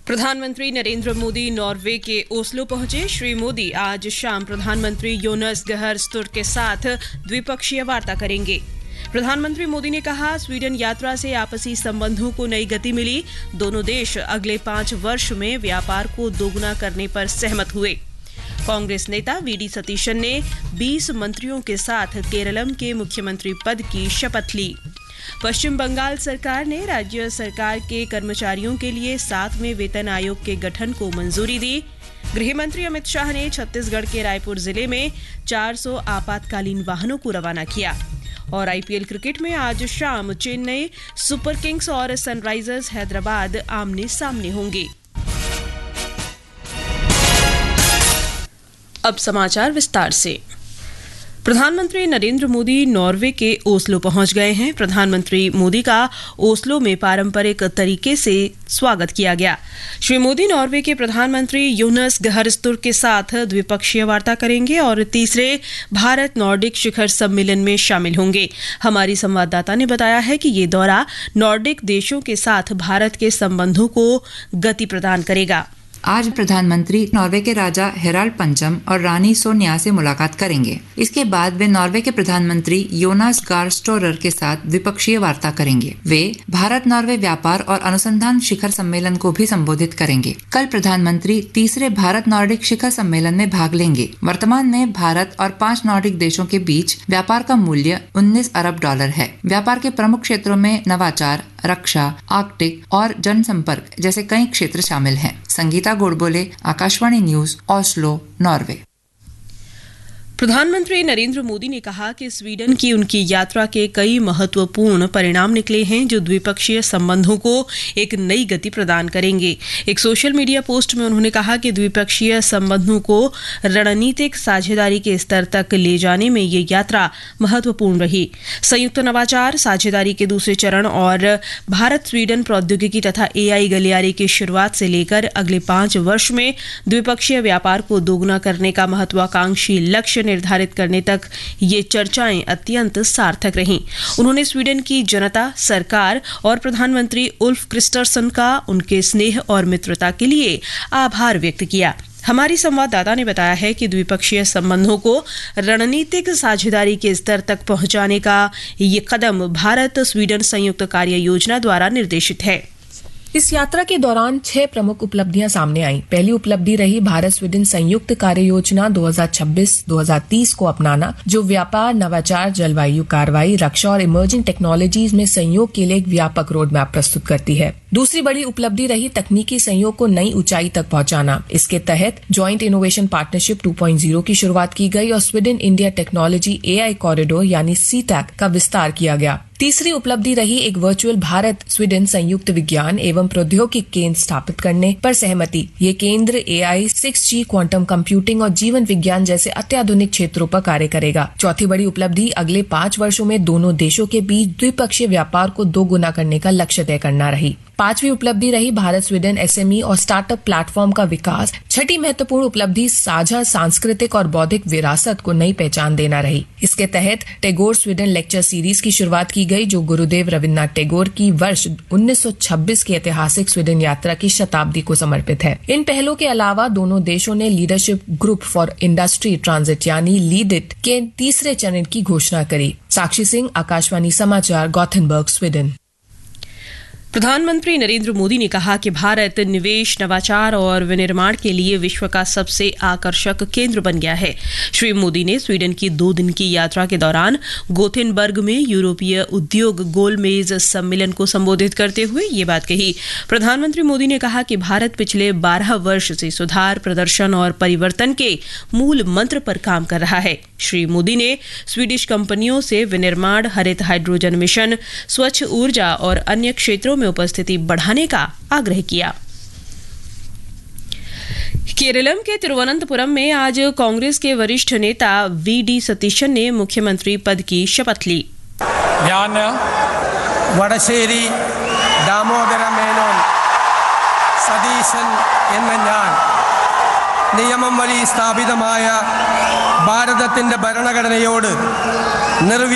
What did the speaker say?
प्रधानमंत्री नरेंद्र मोदी नॉर्वे के ओस्लो पहुंचे। श्री मोदी आज शाम प्रधानमंत्री योनास गार स्टोर के साथ द्विपक्षीय वार्ता करेंगे। प्रधानमंत्री मोदी ने कहा, स्वीडन यात्रा से आपसी संबंधों को नई गति मिली। दोनों देश अगले 5 वर्ष में व्यापार को दोगुना करने पर सहमत हुए। कांग्रेस नेता वीडी सतीशन ने 20 मंत्रियों के साथ केरलम के मुख्यमंत्री पद की शपथ ली। पश्चिम बंगाल सरकार ने राज्य सरकार के कर्मचारियों के लिए 7वें वेतन आयोग के गठन को मंजूरी दी। गृह मंत्री अमित शाह ने छत्तीसगढ़ के रायपुर जिले में 400 आपातकालीन वाहनों को रवाना किया। और आईपीएल क्रिकेट में आज शाम चेन्नई सुपर किंग्स और सनराइजर्स हैदराबाद आमने सामने होंगे। अब समाचार विस्तार से। प्रधानमंत्री नरेंद्र मोदी नॉर्वे के ओस्लो पहुंच गए हैं। प्रधानमंत्री मोदी का ओस्लो में पारंपरिक तरीके से स्वागत किया गया। श्री मोदी नॉर्वे के प्रधानमंत्री योनास गार स्टोर के साथ द्विपक्षीय वार्ता करेंगे और तीसरे भारत नॉर्डिक शिखर सम्मेलन में शामिल होंगे। हमारी संवाददाता ने बताया है कि ये दौरा नॉर्डिक देशों के साथ भारत के संबंधों को गति प्रदान करेगा। आज प्रधानमंत्री नॉर्वे के राजा हेराल्ड पंचम और रानी सोनिया से मुलाकात करेंगे। इसके बाद वे नॉर्वे के प्रधानमंत्री योनास गार स्टोरर के साथ द्विपक्षीय वार्ता करेंगे। वे भारत नॉर्वे व्यापार और अनुसंधान शिखर सम्मेलन को भी संबोधित करेंगे। कल प्रधानमंत्री तीसरे भारत नॉर्डिक शिखर सम्मेलन में भाग लेंगे। वर्तमान में भारत और 5 नॉर्डिक देशों के बीच व्यापार का मूल्य $19 अरब है। व्यापार के प्रमुख क्षेत्रों में नवाचार, रक्षा, आर्कटिक और जनसंपर्क जैसे कई क्षेत्र शामिल हैं। Sangeeta Godbole, Akashvani news, Oslo, Norway. प्रधानमंत्री नरेंद्र मोदी ने कहा कि स्वीडन की उनकी यात्रा के कई महत्वपूर्ण परिणाम निकले हैं जो द्विपक्षीय संबंधों को एक नई गति प्रदान करेंगे। एक सोशल मीडिया पोस्ट में उन्होंने कहा कि द्विपक्षीय संबंधों को रणनीतिक साझेदारी के स्तर तक ले जाने में ये यात्रा महत्वपूर्ण रही। संयुक्त नवाचार साझेदारी के दूसरे चरण और भारत स्वीडन प्रौद्योगिकी तथा AI गलियारे की शुरुआत से लेकर अगले 5 वर्ष में द्विपक्षीय व्यापार को दोगुना करने का महत्वाकांक्षी लक्ष्य निर्धारित करने तक ये चर्चाएं अत्यंत सार्थक रहीं। उन्होंने स्वीडन की जनता, सरकार और प्रधानमंत्री उल्फ क्रिस्टरसन का उनके स्नेह और मित्रता के लिए आभार व्यक्त किया। हमारी संवाददाता ने बताया है कि द्विपक्षीय संबंधों को रणनीतिक साझेदारी के स्तर तक पहुंचाने का ये कदम भारत स्वीडन संयुक्त कार्य योजना द्वारा निर्देशित है। इस यात्रा के दौरान 6 प्रमुख उपलब्धियां सामने आईं। पहली उपलब्धि रही भारत स्वीडन संयुक्त कार्य योजना 2026-2030 को अपनाना, जो व्यापार, नवाचार, जलवायु कार्रवाई, रक्षा और इमर्जिंग टेक्नोलॉजीज में सहयोग के लिए एक व्यापक रोड मैप प्रस्तुत करती है। दूसरी बड़ी उपलब्धि रही तकनीकी सहयोग को नई ऊंचाई तक पहुंचाना। इसके तहत ज्वाइंट इनोवेशन पार्टनरशिप 2.0 की शुरुआत की गई और Sweden India technology AI corridor यानी CTAC का विस्तार किया गया। तीसरी उपलब्धि रही एक वर्चुअल भारत स्वीडन संयुक्त विज्ञान एवं प्रौद्योगिकी केंद्र स्थापित करने पर सहमति। ये केंद्र AI, 6G, क्वांटम कंप्यूटिंग और जीवन विज्ञान जैसे अत्याधुनिक क्षेत्रों पर कार्य करेगा। चौथी बड़ी उपलब्धि अगले 5 वर्षों में दोनों देशों के बीच द्विपक्षीय व्यापार को दोगुना करने का लक्ष्य तय करना रही। पांचवी उपलब्धि रही भारत स्वीडन SME और स्टार्टअप प्लेटफॉर्म का विकास। छठी महत्वपूर्ण उपलब्धि साझा सांस्कृतिक और बौद्धिक विरासत को नई पहचान देना रही। इसके तहत टैगोर स्वीडन लेक्चर सीरीज की शुरुआत की गई, जो गुरुदेव रविन्द्रनाथ टैगोर की वर्ष 1926 की ऐतिहासिक स्वीडन यात्रा की शताब्दी को समर्पित है। इन पहलों के अलावा दोनों देशों ने leadership group for industry transit यानी लीडिट के तीसरे चरण की घोषणा करी। साक्षी सिंह, आकाशवाणी समाचार, गॉथेनबर्ग, स्वीडन। प्रधानमंत्री नरेंद्र मोदी ने कहा कि भारत निवेश, नवाचार और विनिर्माण के लिए विश्व का सबसे आकर्षक केंद्र बन गया है। श्री मोदी ने स्वीडन की 2 दिन की यात्रा के दौरान गोथेनबर्ग में यूरोपीय उद्योग गोलमेज सम्मेलन को संबोधित करते हुए ये बात कही। प्रधानमंत्री मोदी ने कहा कि भारत पिछले 12 वर्ष से सुधार, प्रदर्शन और परिवर्तन के मूल मंत्र पर काम कर रहा है। श्री मोदी ने स्वीडिश कंपनियों से विनिर्माण, हरित हाइड्रोजन मिशन, स्वच्छ ऊर्जा और अन्य क्षेत्रों में उपस्थिति बढ़ाने का आग्रह किया। केरलम के तिरुवनंतपुरम में आज कांग्रेस के वरिष्ठ नेता वीडी सतीशन ने मुख्यमंत्री पद की शपथ ली। वडश्शേരി दामोदर मेनोन सतीशन നിയമം വഴി സ്ഥാപിതമായ ഭാരതത്തിന്റെ ഭരണഘടനയോട്